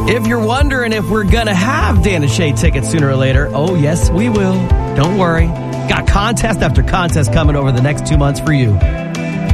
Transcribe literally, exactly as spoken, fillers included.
If you're wondering if we're going to have Dan and Shay tickets sooner or later, oh, yes, we will. Don't worry. Got contest after contest coming over the next two months for you.